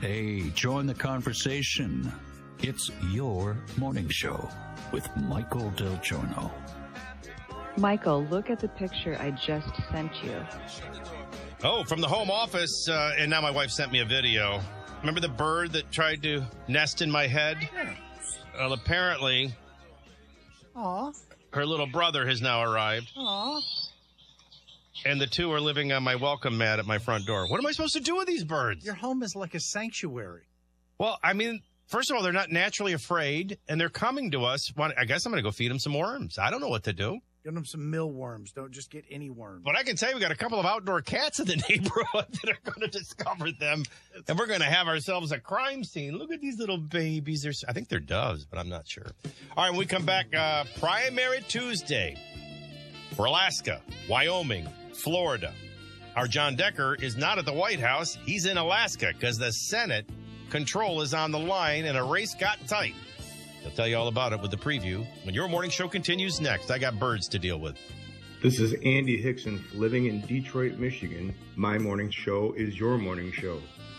Hey, join the conversation. It's your morning show with Michael Del Giorno. Michael, look at the picture I just sent you. Oh, from the home office, and now my wife sent me a video. Remember the bird that tried to nest in my head? Yeah. Well, apparently, her little brother has now arrived. And the two are living on my welcome mat at my front door. What am I supposed to do with these birds? Your home is like a sanctuary. Well, I mean, first of all, they're not naturally afraid, and they're coming to us. Well, I guess I'm going to go feed them some worms. I don't know what to do. Get them some mealworms. Don't just get any worms. But I can tell you we got a couple of outdoor cats in the neighborhood that are going to discover them, and we're going to have ourselves a crime scene. Look at these little babies. I think they're doves, but I'm not sure. All right, when we come back, Primary Tuesday for Alaska, Wyoming, Florida. Our John Decker is not at the White House. He's in Alaska because the Senate control is on the line and a race got tight. He'll tell you all about it with the preview when your morning show continues next. I got birds to deal with. This is Andy Hickson living in Detroit, Michigan. My morning show is your morning show.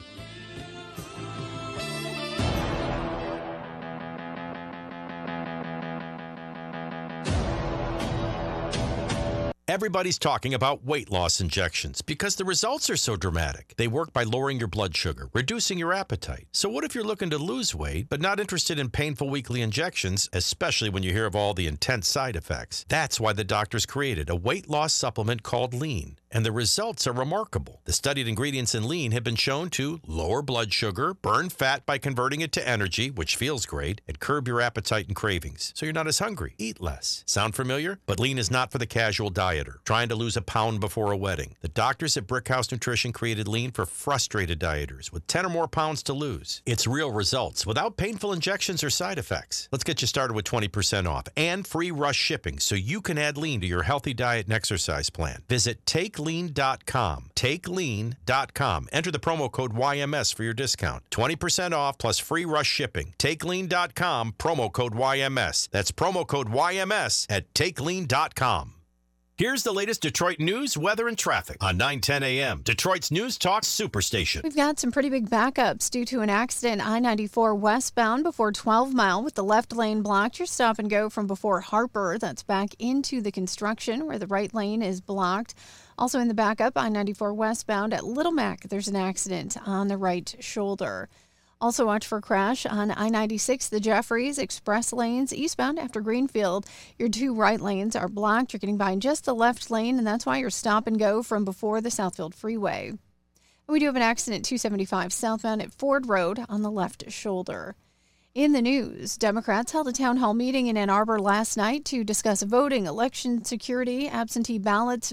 Everybody's talking about weight loss injections because the results are so dramatic. They work by lowering your blood sugar, reducing your appetite. So what if you're looking to lose weight but not interested in painful weekly injections, especially when you hear of all the intense side effects? That's why the doctors created a weight loss supplement called Lean. And the results are remarkable. The studied ingredients in Lean have been shown to lower blood sugar, burn fat by converting it to energy, which feels great, and curb your appetite and cravings, so you're not as hungry. Eat less. Sound familiar? But Lean is not for the casual dieter trying to lose a pound before a wedding. The doctors at Brickhouse Nutrition created Lean for frustrated dieters with 10 or more pounds to lose. It's real results without painful injections or side effects. Let's get you started with 20% off and free rush shipping so you can add Lean to your healthy diet and exercise plan. Visit TakeLean.com. TakeLean.com. Enter the promo code YMS for your discount. 20% off plus free rush shipping. TakeLean.com, promo code YMS. That's promo code YMS at TakeLean.com. Here's the latest Detroit news, weather, and traffic on 9:10 a.m. Detroit's News Talk Superstation. We've got some pretty big backups due to an accident I-94 westbound before 12 Mile with the left lane blocked. Your stop and go from before Harper. That's back into the construction where the right lane is blocked. Also in the backup, I-94 westbound at Little Mac, there's an accident on the right shoulder. Also watch for a crash on I-96, the Jeffries Express lanes eastbound after Greenfield. Your two right lanes are blocked. You're getting by in just the left lane, and that's why you're stop and go from before the Southfield Freeway. And we do have an accident 275 southbound at Ford Road on the left shoulder. In the news, Democrats held a town hall meeting in Ann Arbor last night to discuss voting, election security, absentee ballots,